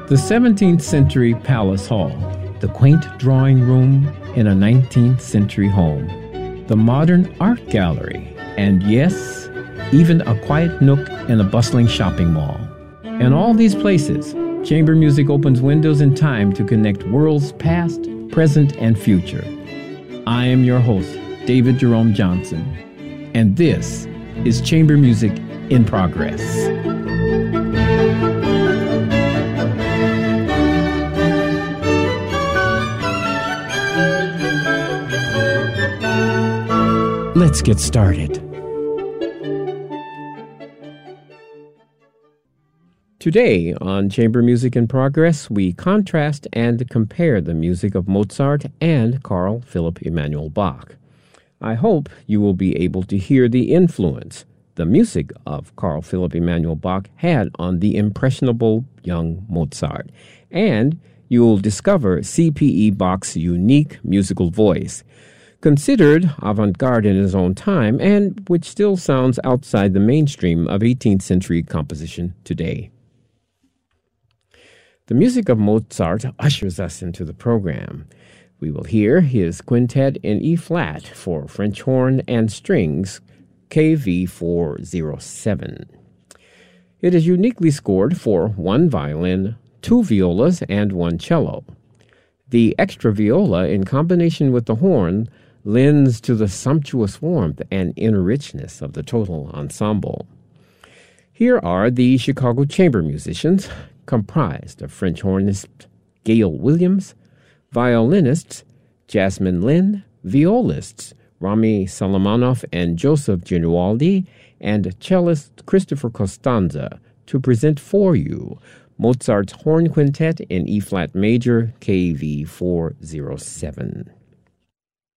The 17th century Palace Hall, the quaint drawing room in a 19th century home, the modern art gallery, and yes, even a quiet nook in a bustling shopping mall. In all these places, chamber music opens windows in time to connect worlds past, present, and future. I am your host, David Jerome Johnson, and this is Chamber Music in Progress. Let's get started. Today on Chamber Music in Progress, we contrast and compare the music of Mozart and Carl Philipp Emanuel Bach. I hope you will be able to hear the influence the music of Carl Philipp Emanuel Bach had on the impressionable young Mozart, and you will discover C.P.E. Bach's unique musical voice, considered avant-garde in his own time and which still sounds outside the mainstream of 18th century composition today. The music of Mozart ushers us into the program. We will hear his quintet in E-flat for French horn and strings, KV 407. It is uniquely scored for one violin, two violas, and one cello. The extra viola, in combination with the horn, lends to the sumptuous warmth and inner richness of the total ensemble. Here are the Chicago chamber musicians, comprised of French hornist Gail Williams, violinists Jasmine Lin, violists Rami Solomonoff and Joseph Genualdi, and cellist Christopher Costanza, to present for you Mozart's Horn Quintet in E-flat major, KV 407.